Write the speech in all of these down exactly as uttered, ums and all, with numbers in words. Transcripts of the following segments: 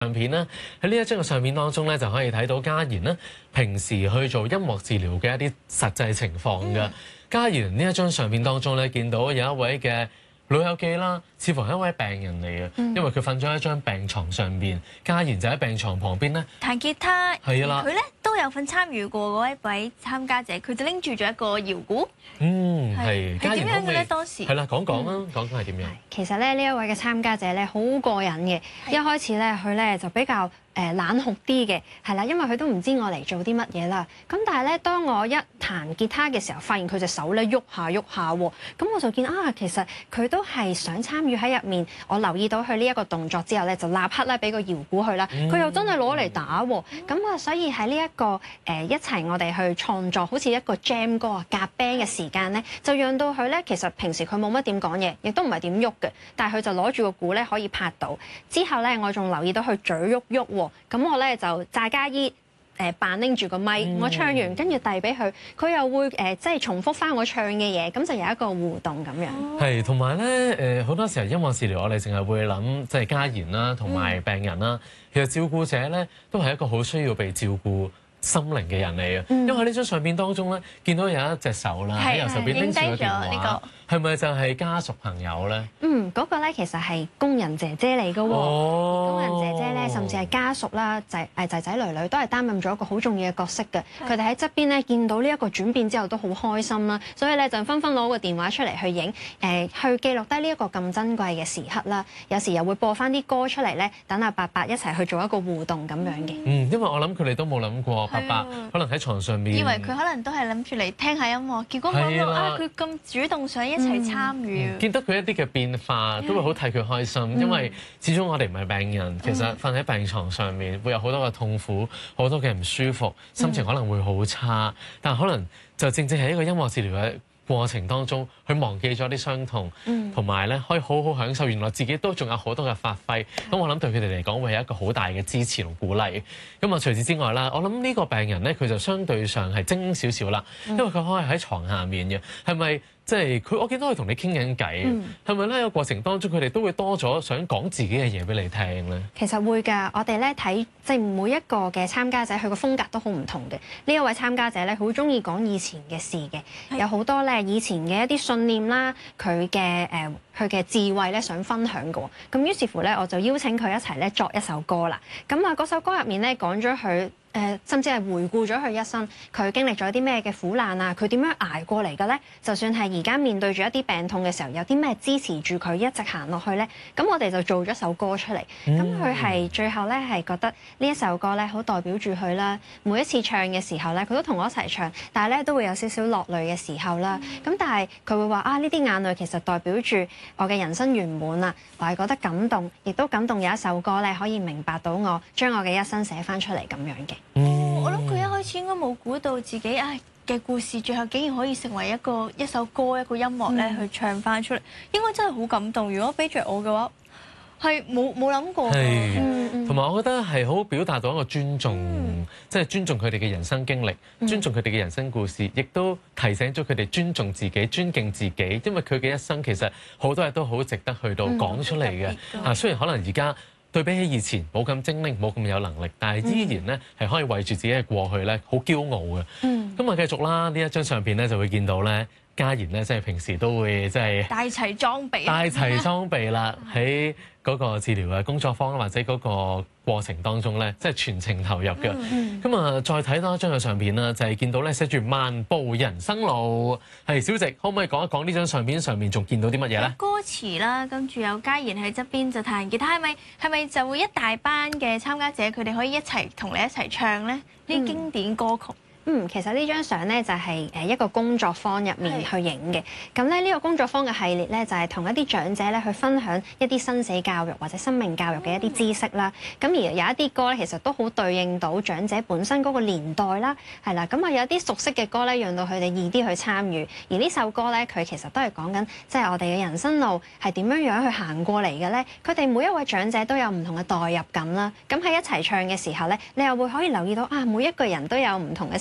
相片啦，喺呢一張嘅相片當中咧，就可以睇到嘉賢咧平時去做音樂治療嘅一啲實際情況㗎。嘉賢呢一張相片當中咧，見到有一位嘅老友記啦，似乎係一位病人嚟嘅，嗯、因為佢瞓咗喺張病床上邊，嘉賢就喺病床旁邊咧彈吉他。 係啦， 佢咧都有份參與過嗰一位參加者，佢就拎住咗一個搖鼓。 嗯，係。 係點樣嘅咧？當時係啦，講講啦，講講係點樣？ 其實咧，呢一位嘅參加者咧，好過癮嘅。一開始咧，佢咧就比較誒冷酷啲嘅，係啦，因為佢都唔知我嚟做啲乜嘢啦。咁但係咧，當我一彈吉他嘅時候，發現佢隻手咧喐下喐下喎，咁我就見啊，其實佢都係想參與喺入面。我留意到佢呢一個動作之後咧，就立刻咧俾個搖鼓佢啦。佢、嗯、又真係攞嚟打喎。咁啊、嗯，所以喺呢一個誒、呃、一齊我哋去創作，好似一個 jam 歌啊夾 band 嘅時間咧，就讓到佢咧，其實平時佢冇乜點講嘢，亦都唔係點喐嘅，但係佢就攞住個鼓咧可以拍到。之後咧，我仲留意到佢嘴喐喐喎。咁我咧就詐假意誒扮拎住個咪，嗯、我唱完跟住遞俾佢，佢又會誒、呃、即係重複翻我唱嘅嘢，咁就有一個互動咁樣。 係，同埋咧誒好多時候音樂治療我哋淨係會諗即係嘉賢啦，同埋病人啦。嗯、其實照顧者咧都係一個好需要被照顧心靈嘅人嚟嘅，嗯、因為喺呢張相片當中咧，見到有一隻手啦喺右手邊拎住個電話，係咪就係家屬朋友咧？ 嗯，嗰、那個咧其實係工人姐姐嚟嘅喎， 哦、 工人姐姐咧甚至係家屬啦，仔誒仔仔女女都係擔任咗一個好重要嘅角色嘅。佢哋喺側邊咧見到呢一個轉變之後都好開心啦，所以咧就紛紛攞個電話出嚟去影，誒、呃、去記錄低呢一個咁珍貴嘅時刻啦。有時又會播翻啲歌出嚟咧，等阿伯伯一齊去做一個互動咁樣嘅。 嗯，因為我諗佢哋都冇諗過伯伯可能喺床上面， 以為佢可能都係諗住嚟聽下音樂，結果冇諗啊佢咁主動想一齊參與。嗯、見到佢一啲嘅變化，都會好替佢開心，嗯、因為始終我哋唔係病人，其實瞓喺病床上面會有好多嘅痛苦，好多嘅唔舒服，心情可能會好差，嗯、但可能就正正係一個音樂治療嘅過程當中，佢忘記咗啲傷痛，同埋咧可以好好享受原來自己都仲有好多嘅發揮。咁、嗯、我諗對佢哋嚟講會係一個好大嘅支持同鼓勵。咁啊除此之外啦，我諗呢個病人咧佢就相對上係精少少啦，因為佢可以喺床下面嘅，係咪？即係佢，我見到佢同你傾緊偈，係咪咧？喺個過程當中，佢哋都會多咗想講自己嘅嘢俾你聽咧。 其實會㗎，我哋咧睇即係每一個嘅參加者，佢個風格都好唔同嘅。呢一位參加者咧，好中意講以前嘅事嘅，是有好多咧以前嘅一啲信念啦，佢嘅誒佢嘅智慧咧想分享嘅。咁於是乎咧，我就邀請佢一齊咧作一首歌啦。咁啊，嗰首歌入面咧講咗佢。誒、呃，甚至係回顧咗佢一生，佢經歷咗啲咩嘅苦難啊？佢點樣捱過嚟嘅咧？就算係而家面對住一啲病痛嘅時候，有啲咩支持住佢一直行落去咧？咁我哋就做咗首歌出嚟。咁佢係最後咧係覺得呢一首歌咧好代表住佢啦。每一次唱嘅時候咧，佢都同我一齊唱，但係咧都會有少少落淚嘅時候啦。咁、嗯、但係佢會話啊，呢啲眼淚其實代表住我嘅人生圓滿啊！我係覺得感動，亦都感動有一首歌咧可以明白到我將我嘅一生寫翻出嚟咁樣嘅。 嗯、我諗佢一開始應該冇估到自己唉嘅故事，最後竟然可以成為一個一首歌一個音樂咧、嗯、去唱翻出嚟，應該真係好感動。如果俾着我嘅話，係冇冇諗過。係， 同埋我覺得係好表達到一個尊重，即係、嗯、尊重佢哋嘅人生經歷，尊重佢哋嘅人生故事，亦都提醒咗佢哋尊重自己、尊敬自己。因為佢嘅一生其實好多嘢都好值得去到講出嚟嘅。嗯、啊，雖然可能而家對比起以前冇咁精靈，冇咁有能力，但係依然咧係可以為住自己嘅過去咧好驕傲嘅。嗯，咁啊繼續啦，呢一張相片咧就會見到咧嘉賢咧即係平時都會即係帶齊裝備， 帶齊裝備啦喺嗰個治療嘅工作坊或者嗰個過程當中咧，即係全程投入嘅。咁啊、嗯嗯，再睇多一張嘅相片啦，就係、是、見到咧寫住漫步人生路。係小直，可唔可以講一講呢張相片上面仲見到啲乜嘢咧？ 歌詞啦，跟住有嘉賢喺側邊就彈吉他，係咪係咪就會一大班嘅參加者，佢哋可以一齊同你一齊唱咧？呢啲經典歌曲。 嗯，其實呢張相咧就係誒一個工作坊入面去影嘅。咁咧呢個工作坊嘅系列咧就係同一啲長者咧去分享一啲生死教育或者生命教育嘅一啲知識啦。咁而有一啲歌咧其實都好對應到長者本身嗰個年代啦，係啦。咁啊有啲熟悉嘅歌咧，讓到佢哋易啲去參與。而呢首歌咧，佢其實都係講緊即係我哋嘅人生路係點樣樣去行過嚟嘅咧。佢哋每一位長者都有唔同嘅代入感啦。咁喺一齊唱嘅時候咧，你又會可以留意到啊，每一個人都有唔同嘅參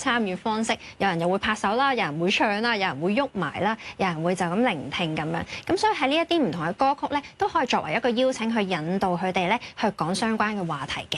參與方式，有人又會拍手啦，有人會唱啦，有人會喐埋啦，有人會就咁聆聽咁樣。咁所以喺呢一啲唔同嘅歌曲咧，都可以作為一個邀請去引導佢哋咧去講相關嘅話題嘅。